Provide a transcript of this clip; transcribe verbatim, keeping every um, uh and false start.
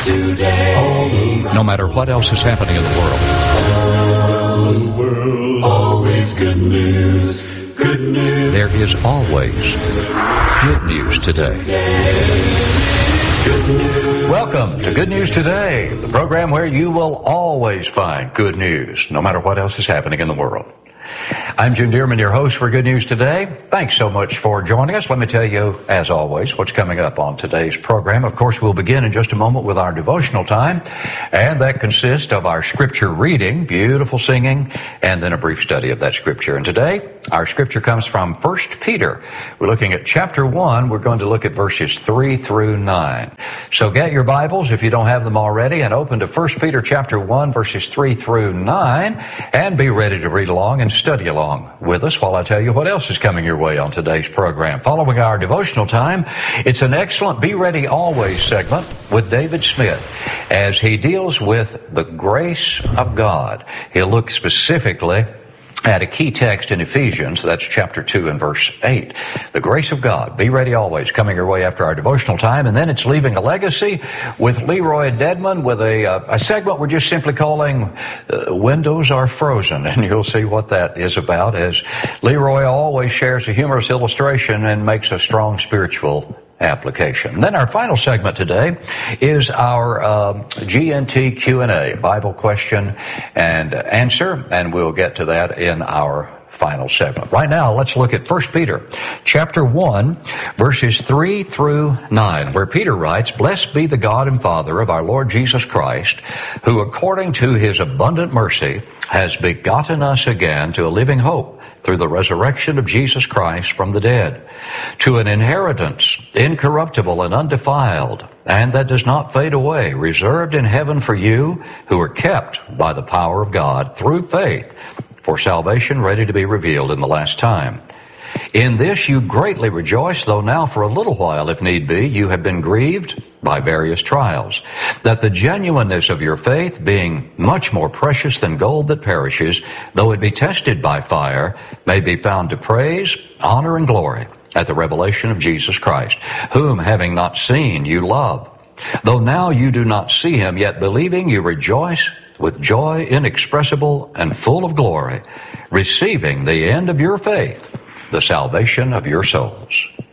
today. No matter what else is happening in the world, The world, always good news, good news. there is always good news today. Good news. Welcome to Good News Today, the program where you will always find good news, no matter what else is happening in the world. I'm Jim Dearman, your host for Good News Today. Thanks so much for joining us. Let me tell you, as always, what's coming up on today's program. Of course, we'll begin in just a moment with our devotional time, and that consists of our scripture reading, beautiful singing, and then a brief study of that scripture. And today, our scripture comes from First Peter. We're looking at chapter one. We're going to look at verses three through nine. So get your Bibles, if you don't have them already, and open to First Peter chapter one, verses three through nine, and be ready to read along and study along with us while I tell you what else is coming your way on today's program. Following our devotional time, it's an excellent Be Ready Always segment with David Smith as he deals with the grace of God. He'll look specifically at a key text in Ephesians, that's chapter two and verse eight. The grace of God. Be ready always, coming your way after our devotional time. And then it's Leaving a Legacy with Leroy Dedman with a, uh, a segment we're just simply calling uh, Windows Are Frozen. And you'll see what that is about as Leroy always shares a humorous illustration and makes a strong spiritual application. Then our final segment today is our uh, G N T Q and A, Bible question and answer, and we'll get to that in our final segment. Right now, let's look at First Peter chapter one, verses three through nine, where Peter writes, "Blessed be the God and Father of our Lord Jesus Christ, who according to his abundant mercy has begotten us again to a living hope through the resurrection of Jesus Christ from the dead, to an inheritance incorruptible and undefiled, and that does not fade away, reserved in heaven for you, who are kept by the power of God through faith, for salvation ready to be revealed in the last time. In this you greatly rejoice, though now for a little while, if need be, you have been grieved by various trials, that the genuineness of your faith, being much more precious than gold that perishes, though it be tested by fire, may be found to praise, honor, and glory at the revelation of Jesus Christ, whom, having not seen, you love. Though now you do not see him, yet believing you rejoice with joy inexpressible and full of glory, receiving the end of your faith, the salvation of your souls."